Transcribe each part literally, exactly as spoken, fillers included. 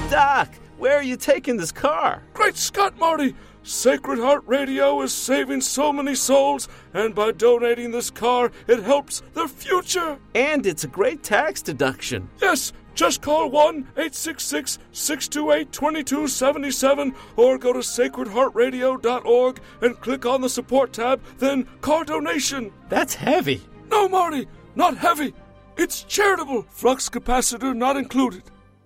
Doc, where are you taking this car? Great Scott, Marty! Sacred Heart Radio is saving so many souls, and by donating this car, it helps their future. And it's a great tax deduction. Yes, just call one eight six six, six two eight, two two seven seven or go to sacred heart radio dot org and click on the support tab, then car donation. That's heavy. No, Marty, not heavy. It's charitable. Flux capacitor not included.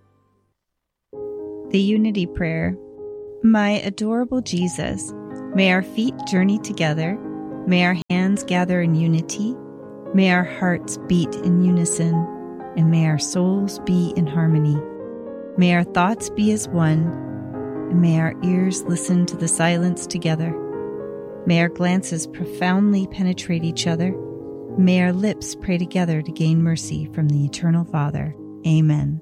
The Unity Prayer. My adorable Jesus, may our feet journey together, may our hands gather in unity, may our hearts beat in unison, and may our souls be in harmony. May our thoughts be as one, and may our ears listen to the silence together. May our glances profoundly penetrate each other. May our lips pray together to gain mercy from the Eternal Father. Amen.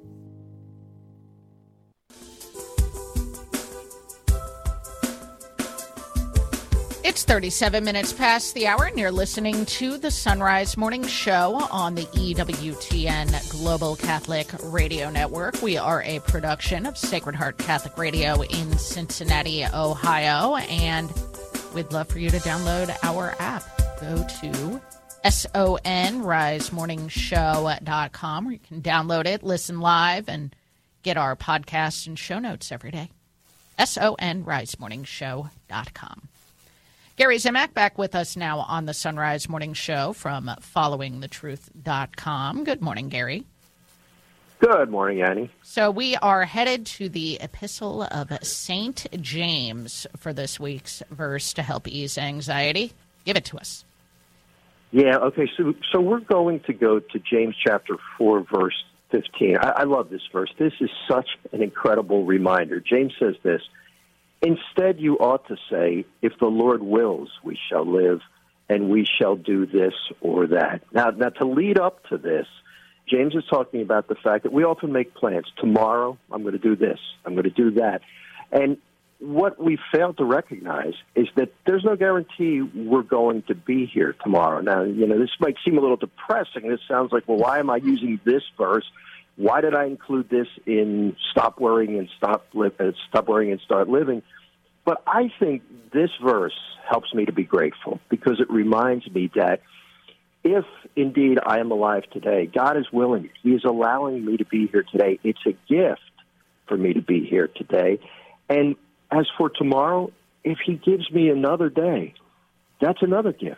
It's thirty-seven minutes past the hour, and you're listening to the Sunrise Morning Show on the E W T N Global Catholic Radio Network. We are a production of Sacred Heart Catholic Radio in Cincinnati, Ohio, and we'd love for you to download our app. Go to S O N rise morning show dot com, where you can download it, listen live, and get our podcasts and show notes every day. S O N rise morning show dot com. Gary Zimak back with us now on the Sunrise Morning Show from following the truth dot com. Good morning, Gary. Good morning, Annie. So we are headed to the Epistle of Saint James for this week's verse to help ease anxiety. Give it to us. Yeah, okay, so so we're going to go to James chapter four, verse fifteen. I, I love this verse. This is such an incredible reminder. James says this, "Instead you ought to say, if the Lord wills, we shall live, and we shall do this or that." Now, now to lead up to this, James is talking about the fact that we often make plans. Tomorrow, I'm going to do this. I'm going to do that. And what we fail to recognize is that there's no guarantee we're going to be here tomorrow. Now, you know, this might seem a little depressing. This sounds like, well, why am I using this verse? Why did I include this in Stop Worrying and Stop, li- uh, Stop Worrying and Start Living? But I think this verse helps me to be grateful because it reminds me that if indeed I am alive today, God is willing. He is allowing me to be here today. It's a gift for me to be here today. And as for tomorrow, if he gives me another day, that's another gift.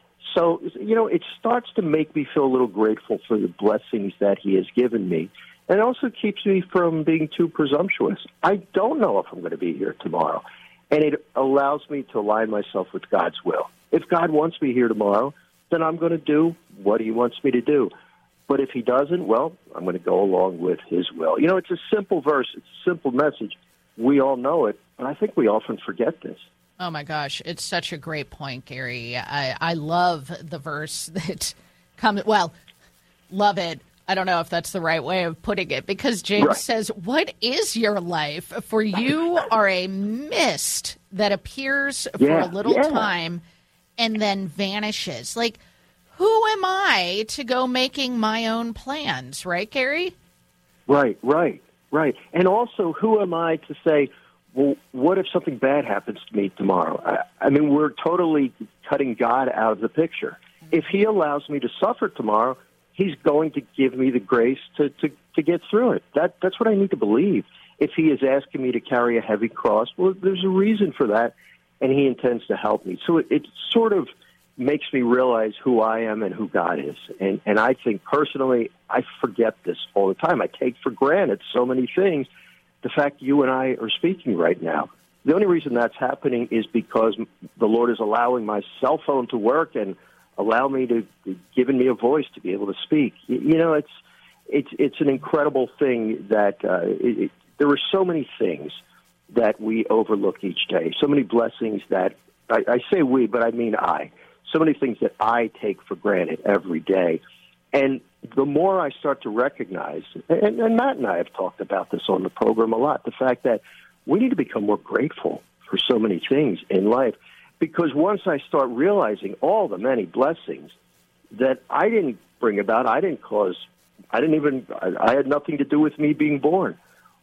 So, you know, it starts to make me feel a little grateful for the blessings that he has given me. And it also keeps me from being too presumptuous. I don't know if I'm going to be here tomorrow. And it allows me to align myself with God's will. If God wants me here tomorrow, then I'm going to do what he wants me to do. But if he doesn't, well, I'm going to go along with his will. You know, it's a simple verse. It's a simple message. We all know it, but I think we often forget this. Oh, my gosh. It's such a great point, Gary. I, I love the verse that comes, well, love it. I don't know if that's the right way of putting it, because James right. says, what is your life? For you are a mist that appears for yeah, a little yeah. time and then vanishes. Like, who am I to go making my own plans, right, Gary? Right, right, right. And also, who am I to say, well, what if something bad happens to me tomorrow? I, I mean, we're totally cutting God out of the picture. If he allows me to suffer tomorrow, he's going to give me the grace to, to, to get through it. That That's what I need to believe. If he is asking me to carry a heavy cross, well, there's a reason for that, and he intends to help me. So it, it sort of makes me realize who I am and who God is. And, and I think personally, I forget this all the time. I take for granted so many things. The fact you and I are speaking right now, the only reason that's happening is because the Lord is allowing my cell phone to work and allow me to, giving me a voice to be able to speak. You, you know, it's it's it's an incredible thing that uh, it, it, there are so many things that we overlook each day, so many blessings that, I, I say we, but I mean I, so many things that I take for granted every day. And the more I start to recognize, and, and Matt and I have talked about this on the program a lot, the fact that we need to become more grateful for so many things in life. Because once I start realizing all the many blessings that I didn't bring about, I didn't cause, I didn't even, I, I had nothing to do with me being born.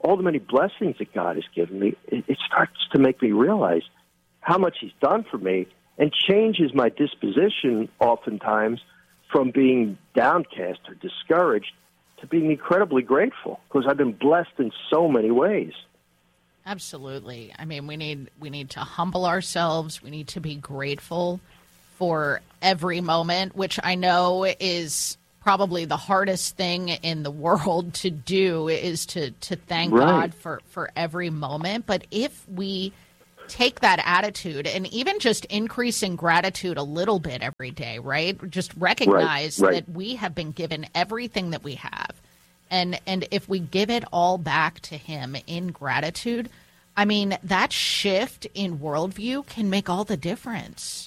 all the many blessings that God has given me, it, it starts to make me realize how much he's done for me and changes my disposition oftentimes from being downcast or discouraged to being incredibly grateful because I've been blessed in so many ways. Absolutely. I mean, we need we need to humble ourselves. We need to be grateful for every moment, which I know is probably the hardest thing in the world to do, is to, to thank right. God for, for every moment. But if we take that attitude and even just increase in gratitude a little bit every day, right? Just recognize right, right. that we have been given everything that we have. And and if we give it all back to him in gratitude, I mean, that shift in worldview can make all the difference.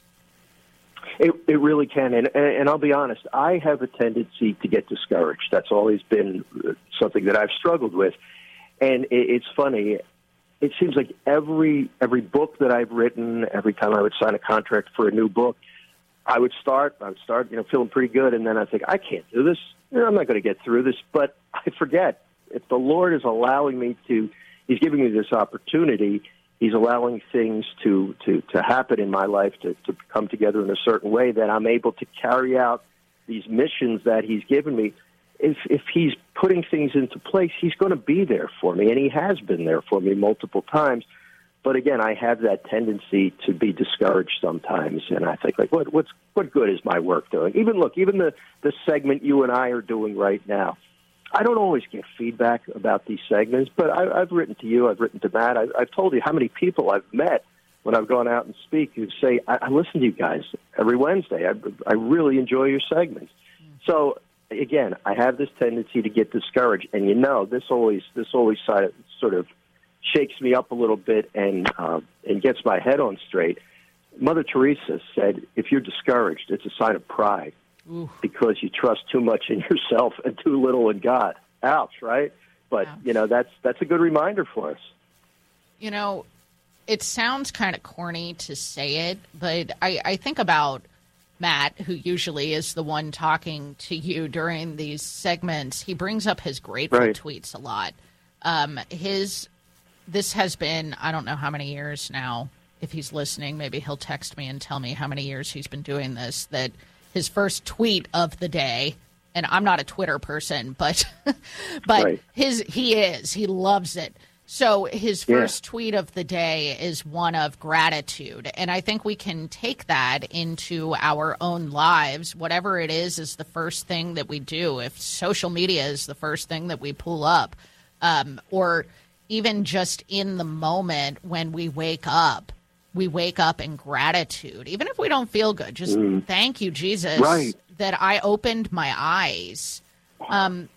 It, it really can. And, and I'll be honest, I have a tendency to get discouraged. That's always been something that I've struggled with. And it, it's funny. It seems like every every book that I've written, every time I would sign a contract for a new book, I would start, I would start, you know, feeling pretty good. And then I think, I can't do this. You know, I'm not going to get through this. But I forget, if the Lord is allowing me to, he's giving me this opportunity, he's allowing things to, to, to happen in my life, to, to come together in a certain way that I'm able to carry out these missions that he's given me. If, if he's putting things into place, he's going to be there for me, and he has been there for me multiple times. But again, I have that tendency to be discouraged sometimes, and I think, like, what what's what good is my work doing? Even look, even the, the segment you and I are doing right now, I don't always get feedback about these segments, but I, I've written to you, I've written to Matt, I, I've told you how many people I've met when I've gone out and speak who say, I, I listen to you guys every Wednesday. I, I really enjoy your segments. So again, I have this tendency to get discouraged, and you know, this always this always sort of shakes me up a little bit and uh, and gets my head on straight. Mother Teresa said, if you're discouraged, it's a sign of pride. Ooh. Because you trust too much in yourself and too little in God. Ouch, right? But, Ouch. you know, that's that's a good reminder for us. You know, it sounds kind of corny to say it, but I, I think about Matt, who usually is the one talking to you during these segments. He brings up his grateful right. tweets a lot. Um, his this has been, I don't know how many years now. If he's listening, maybe he'll text me and tell me how many years he's been doing this, that his first tweet of the day, and I'm not a Twitter person, but but right. his he is. He loves it. So his first yeah. tweet of the day is one of gratitude. And I think we can take that into our own lives. Whatever it is, is the first thing that we do. If social media is the first thing that we pull up, um, or even just in the moment when we wake up, we wake up in gratitude. Even if we don't feel good, just mm. thank you, Jesus, right. that I opened my eyes. Um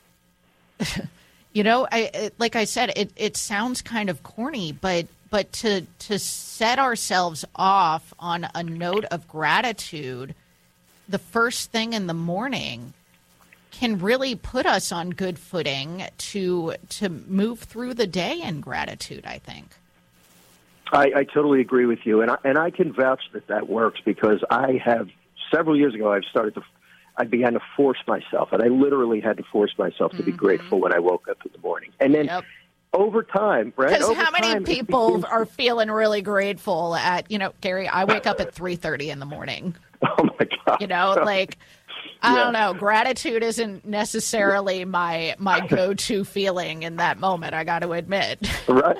You know, I it, like I said, it, it sounds kind of corny, but but to to set ourselves off on a note of gratitude, the first thing in the morning can really put us on good footing to to move through the day in gratitude, I think. I, I totally agree with you, and I, and I can vouch that that works because I have several years ago I've started to. I began to force myself, and I literally had to force myself to mm-hmm. be grateful when I woke up in the morning. And then yep. over time, right? Because how many time, people became... are feeling really grateful at, you know, Gary, I wake up at three thirty in the morning. Oh, my God. You know, like, I yeah. don't know. Gratitude isn't necessarily my my go-to feeling in that moment, I got to admit. Right.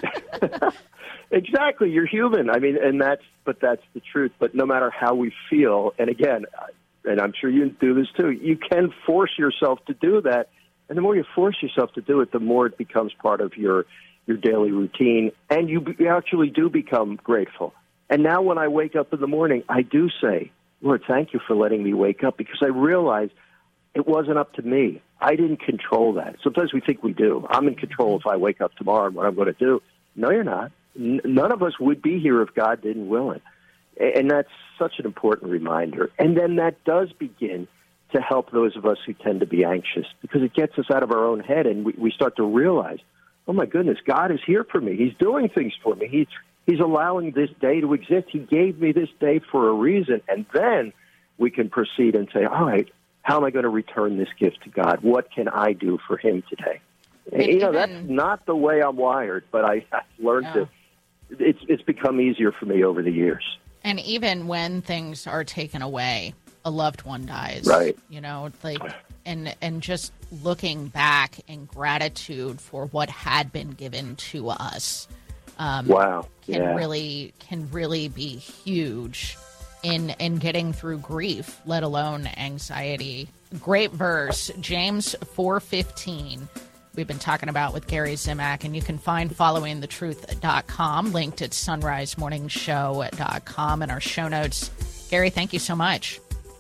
Exactly. You're human. I mean, and that's, but that's the truth. But no matter how we feel, and again, and I'm sure you do this too, you can force yourself to do that. And the more you force yourself to do it, the more it becomes part of your, your daily routine. And you, you actually do become grateful. And now when I wake up in the morning, I do say, Lord, thank you for letting me wake up, because I realize it wasn't up to me. I didn't control that. Sometimes we think we do. I'm in control if I wake up tomorrow and what I'm going to do. No, you're not. N- none of us would be here if God didn't will it. And that's such an important reminder. And then that does begin to help those of us who tend to be anxious, because it gets us out of our own head, and we, we start to realize, oh, my goodness, God is here for me. He's doing things for me. He's, he's allowing this day to exist. He gave me this day for a reason. And then we can proceed and say, all right, how am I going to return this gift to God? What can I do for him today? And you know, even, that's not the way I'm wired, but I, I've learned yeah. to. It's it's become easier for me over the years. And even when things are taken away, a loved one dies. Right. You know, like, and and just looking back in gratitude for what had been given to us. Um, wow. Can yeah. really can really be huge in in getting through grief, let alone anxiety. Great verse, James four fifteen. We've been talking about with Gary Zimak, and you can find following the truth dot com linked at sunrise morning show dot com in our show notes. Gary, thank you so much.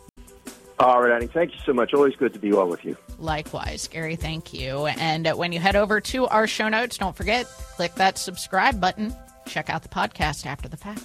All right, Annie, thank you so much. Always good to be on with you. Likewise, Gary, thank you. And when you head over to our show notes, don't forget, click that subscribe button. Check out the podcast after the fact.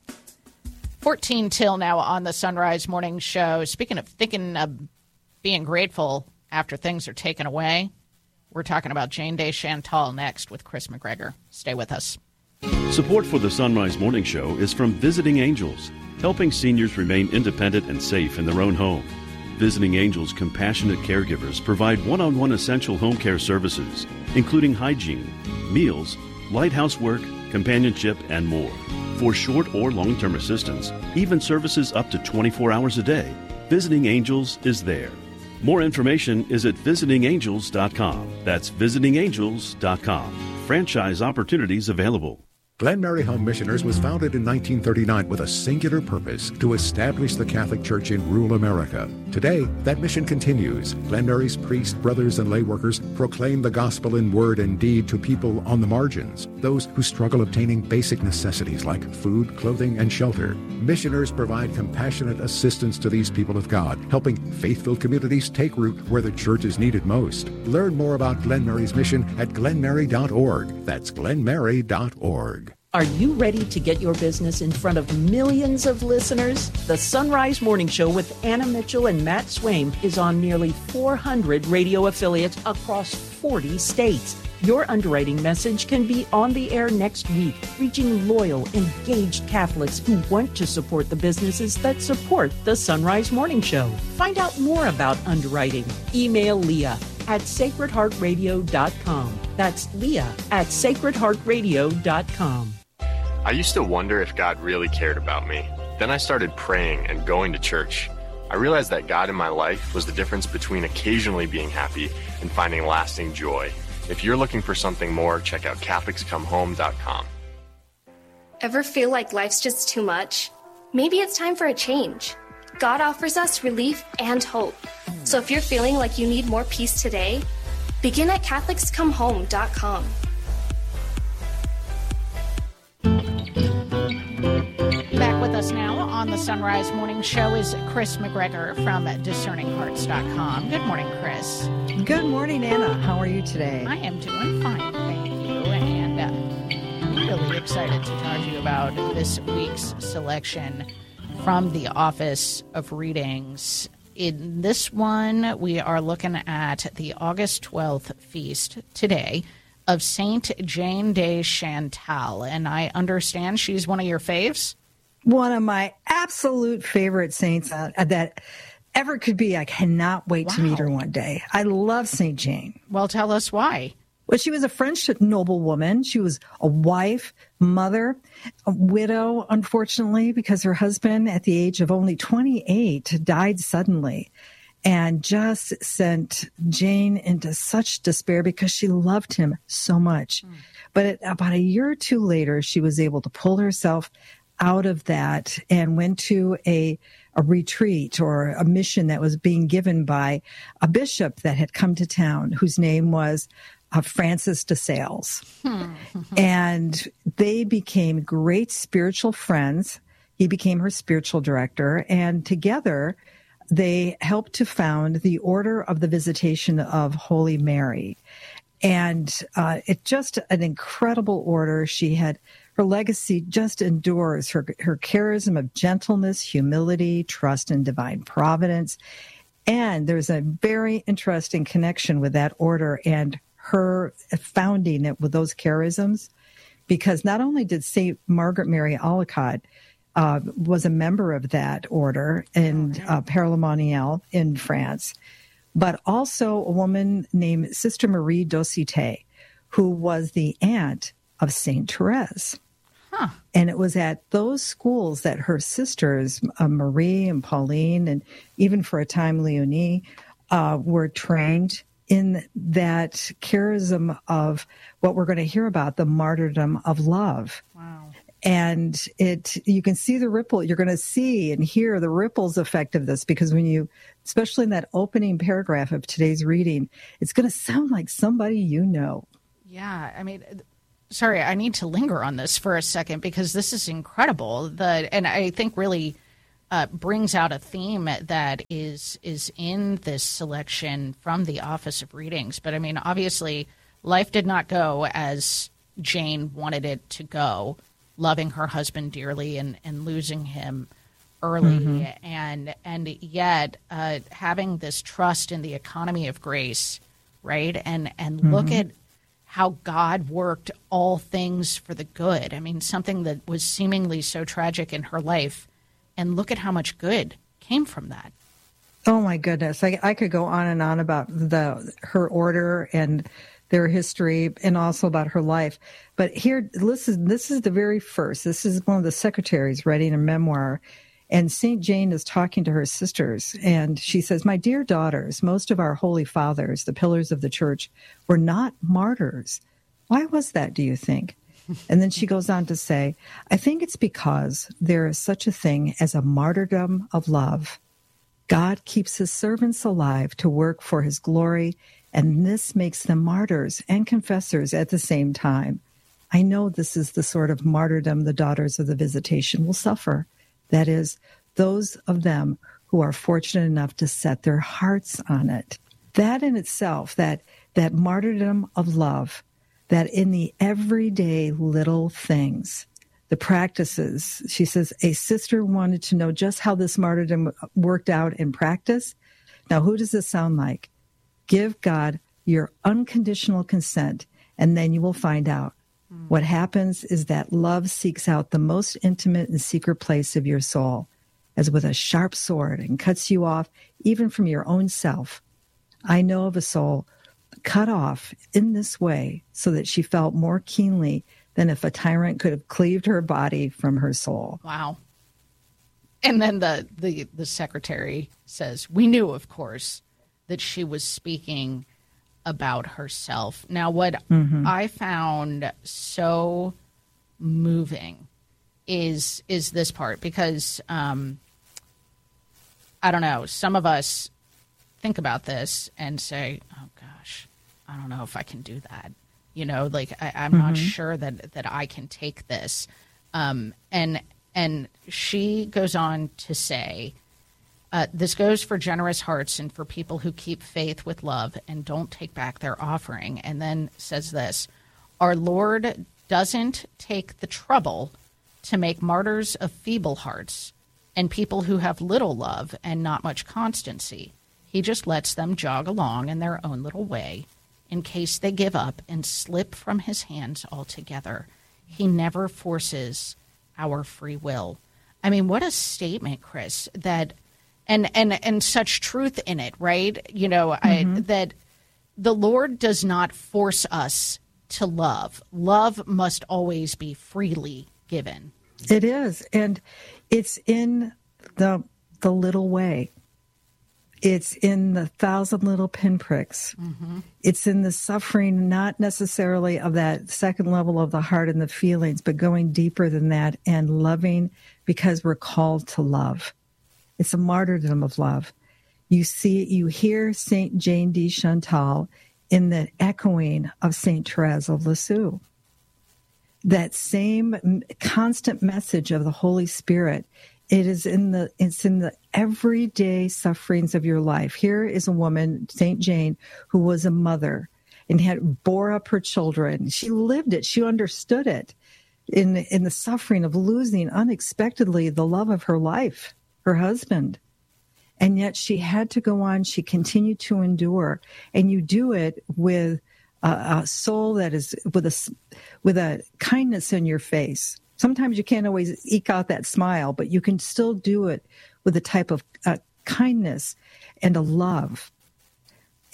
fourteen till now on the Sunrise Morning Show. Speaking of thinking of being grateful after things are taken away, we're talking about Jane Day Chantal next with Chris McGregor. Stay with us. Support for the Sunrise Morning Show is from Visiting Angels, helping seniors remain independent and safe in their own home. Visiting Angels compassionate caregivers provide one-on-one essential home care services, including hygiene, meals, light housework, companionship, and more. For short or long-term assistance, even services up to twenty-four hours a day, Visiting Angels is there. More information is at visiting angels dot com. That's visiting angels dot com. Franchise opportunities available. Glen Mary Home Missioners was founded in nineteen thirty-nine with a singular purpose to establish the Catholic Church in rural America. Today, that mission continues. Glen Mary's priests, brothers, and lay workers proclaim the gospel in word and deed to people on the margins, those who struggle obtaining basic necessities like food, clothing, and shelter. Missioners provide compassionate assistance to these people of God, helping faith-filled communities take root where the church is needed most. Learn more about Glen Mary's mission at glen mary dot org. That's glen mary dot org. Are you ready to get your business in front of millions of listeners? The Sunrise Morning Show with Anna Mitchell and Matt Swaim is on nearly four hundred radio affiliates across forty states. Your underwriting message can be on the air next week, reaching loyal, engaged Catholics who want to support the businesses that support the Sunrise Morning Show. Find out more about underwriting. Email Leah at sacred heart radio dot com. That's Leah at sacred heart radio dot com. I used to wonder if God really cared about me. Then I started praying and going to church. I realized that God in my life was the difference between occasionally being happy and finding lasting joy. If you're looking for something more, check out Catholics Come Home dot com. Ever feel like life's just too much? Maybe it's time for a change. God offers us relief and hope. So if you're feeling like you need more peace today, begin at Catholics Come Home dot com. Back with us now on the Sunrise Morning Show is Chris McGregor from discerning hearts dot com. Good morning, Chris. Good morning, Anna. How are you today? I am doing fine, thank you. And uh, I'm really excited to talk to you about this week's selection from the Office of Readings. In this one, we are looking at the August twelfth feast today of Saint Jane Day Chantal. And I understand she's one of your faves? One of my absolute favorite saints uh, that ever could be. I cannot wait wow. to meet her one day. I love Saint Jane. Well, tell us why. Well, she was a French noblewoman. She was a wife, mother, a widow, unfortunately, because her husband, at the age of only twenty-eight, died suddenly and just sent Jane into such despair because she loved him so much. Mm. But about a year or two later, she was able to pull herself out of that and went to a a retreat or a mission that was being given by a bishop that had come to town, whose name was uh, Francis de Sales. Hmm. And they became great spiritual friends. He became her spiritual director, and together they helped to found the Order of the Visitation of Holy Mary. And uh, it's just an incredible order. She had Her legacy just endures. Her, her charism of gentleness, humility, trust in divine providence. And there's a very interesting connection with that order and her founding it with those charisms, because not only did Saint Margaret Mary Alacoque uh, was a member of that order in uh, Père-la-Monial in France, but also a woman named Sister Marie Docité, who was the aunt of Saint Therese. Huh. And it was at those schools that her sisters, uh, Marie and Pauline, and even for a time Leonie, uh, were trained in that charism of what we're going to hear about, the martyrdom of love. Wow. And it, you can see the ripple, you're going to see and hear the ripples effect of this, because when you, especially in that opening paragraph of today's reading, it's going to sound like somebody you know. Yeah, I mean, sorry, I need to linger on this for a second because this is incredible. The and I think really uh, brings out a theme that is is in this selection from the Office of Readings. But I mean, obviously, life did not go as Jane wanted it to go, loving her husband dearly and, and losing him early, mm-hmm. and and yet uh, having this trust in the economy of grace, right? And and mm-hmm. look at how God worked all things for the good. I mean, something that was seemingly so tragic in her life, and look at how much good came from that. Oh my goodness. I, I could go on and on about the her order and their history, and also about her life. But here, listen, this is the very first. This is one of the secretaries writing a memoir. And Saint Jane is talking to her sisters, and she says, "My dear daughters, most of our holy fathers, the pillars of the church, were not martyrs. Why was that, do you think?" And then she goes on to say, "I think it's because there is such a thing as a martyrdom of love. God keeps his servants alive to work for his glory, and this makes them martyrs and confessors at the same time. I know this is the sort of martyrdom the daughters of the Visitation will suffer. That is, those of them who are fortunate enough to set their hearts on it." That in itself, that that martyrdom of love, that in the everyday little things, the practices, she says, a sister wanted to know just how this martyrdom worked out in practice. Now, who does this sound like? Give God your unconditional consent, and then you will find out. What happens is that love seeks out the most intimate and secret place of your soul, as with a sharp sword, and cuts you off even from your own self. I know of a soul cut off in this way so that she felt more keenly than if a tyrant could have cleaved her body from her soul. Wow. And then the, the, the secretary says, "We knew, of course, that she was speaking about herself." Now, what mm-hmm. I found so moving is is this part, because um, I don't know, some of us think about this and say, "Oh gosh, I don't know if I can do that." You know, like I, I'm mm-hmm. not sure that that I can take this. Um, and and she goes on to say, Uh, this goes for generous hearts and for people who keep faith with love and don't take back their offering. And then says this, "Our Lord doesn't take the trouble to make martyrs of feeble hearts and people who have little love and not much constancy. He just lets them jog along in their own little way in case they give up and slip from his hands altogether. He never forces our free will." I mean, what a statement, Chris, that... And, and and such truth in it, right? You know, mm-hmm. I, that the Lord does not force us to love. Love must always be freely given. It is. And it's in the the little way. It's in the thousand little pinpricks. Mm-hmm. It's in the suffering, not necessarily of that second level of the heart and the feelings, but going deeper than that and loving because we're called to love. It's a martyrdom of love. You see, you hear Saint Jane de Chantal in the echoing of Saint Therese of Lisieux. That same constant message of the Holy Spirit, it is in the it's in the everyday sufferings of your life. Here is a woman, Saint Jane, who was a mother and had bore up her children. She lived it. She understood it in in the suffering of losing unexpectedly the love of her life, her husband. And yet she had to go on. She continued to endure. And you do it with a, a soul that is with a, with a kindness in your face. Sometimes you can't always eke out that smile, but you can still do it with a type of uh, kindness and a love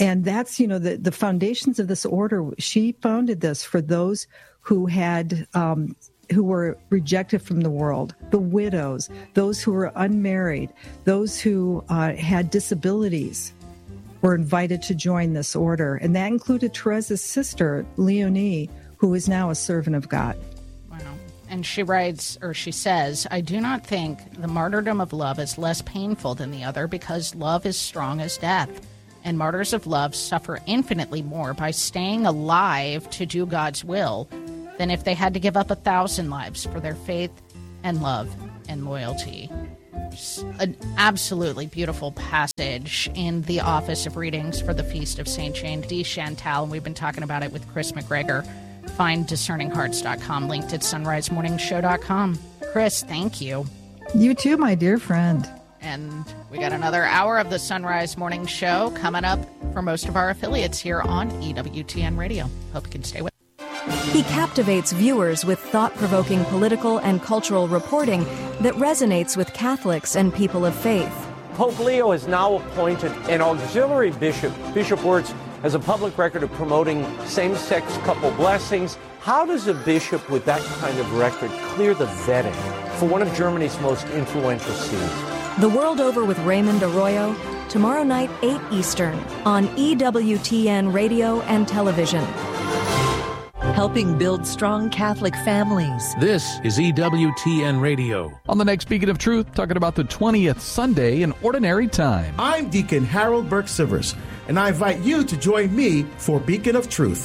And that's, you know, the, the foundations of this order. She founded this for those who had, um, who were rejected from the world, the widows, those who were unmarried, those who uh, had disabilities were invited to join this order. And that included Teresa's sister, Leonie, who is now a servant of God. Wow. And she writes, or she says, I do not think the martyrdom of love is less painful than the other because love is strong as death. And martyrs of love suffer infinitely more by staying alive to do God's will than if they had to give up a thousand lives for their faith and love and loyalty. It's an absolutely beautiful passage in the Office of Readings for the Feast of Saint Jane de Chantal, and we've been talking about it with Chris McGregor. Find discerning hearts dot com, linked at sunrise morning show dot com. Chris, thank you. You too, my dear friend. And we got another hour of the Sunrise Morning Show coming up for most of our affiliates here on E W T N Radio. Hope you can stay with us. He captivates viewers with thought-provoking political and cultural reporting that resonates with Catholics and people of faith. Pope Leo has now appointed an auxiliary bishop. Bishop Wirtz has a public record of promoting same-sex couple blessings. How does a bishop with that kind of record clear the vetting for one of Germany's most influential sees? The World Over with Raymond Arroyo, tomorrow night, eight Eastern, on E W T N Radio and Television. Helping build strong Catholic families. This is E W T N Radio. On the next Beacon of Truth, talking about the twentieth Sunday in Ordinary Time. I'm Deacon Harold Burke-Sivers, and I invite you to join me for Beacon of Truth.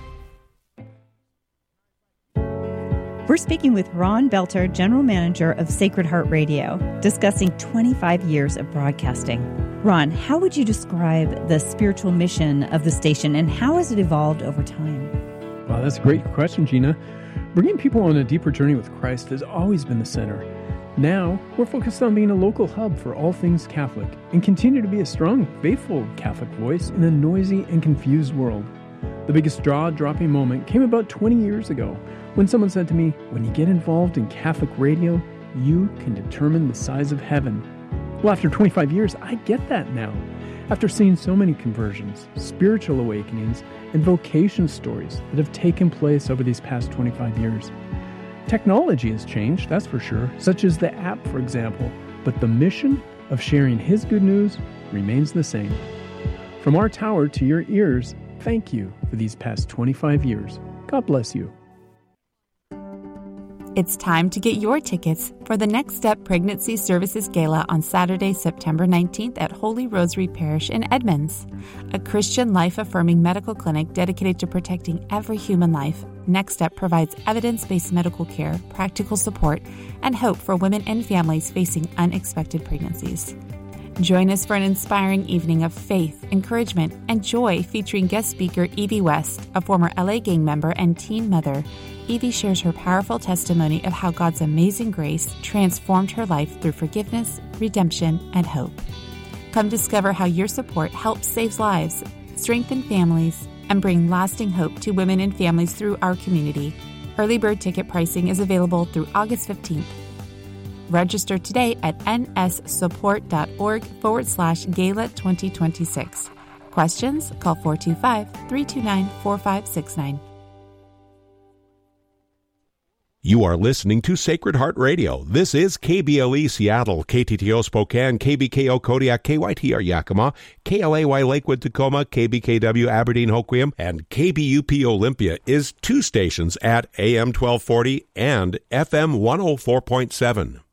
We're speaking with Ron Belter, General Manager of Sacred Heart Radio, discussing twenty-five years of broadcasting. Ron, how would you describe the spiritual mission of the station, and how has it evolved over time? Wow, that's a great question, Gina. Bringing people on a deeper journey with Christ has always been the center. Now, we're focused on being a local hub for all things Catholic and continue to be a strong, faithful Catholic voice in a noisy and confused world. The biggest jaw-dropping moment came about twenty years ago when someone said to me, when you get involved in Catholic radio, you can determine the size of heaven. Well, after twenty-five years, I get that now. After seeing so many conversions, spiritual awakenings, and vocation stories that have taken place over these past twenty-five years. Technology has changed, that's for sure, such as the app, for example, but the mission of sharing His good news remains the same. From our tower to your ears, thank you for these past twenty-five years. God bless you. It's time to get your tickets for the Next Step Pregnancy Services Gala on Saturday, September nineteenth at Holy Rosary Parish in Edmonds. A Christian life-affirming medical clinic dedicated to protecting every human life, Next Step provides evidence-based medical care, practical support, and hope for women and families facing unexpected pregnancies. Join us for an inspiring evening of faith, encouragement, and joy featuring guest speaker Evie West, a former L A gang member and teen mother. Evie shares her powerful testimony of how God's amazing grace transformed her life through forgiveness, redemption, and hope. Come discover how your support helps save lives, strengthen families, and bring lasting hope to women and families through our community. Early bird ticket pricing is available through August fifteenth. Register today at nssupport.org forward slash gala 2026. Questions? Call four two five, three two nine, four five six nine. You are listening to Sacred Heart Radio. This is K B L E Seattle, K T T O Spokane, K B K O Kodiak, K Y T R Yakima, K L A Y Lakewood Tacoma, K B K W Aberdeen Hoquiam, and K B U P Olympia is two stations at A M twelve forty and F M one oh four point seven.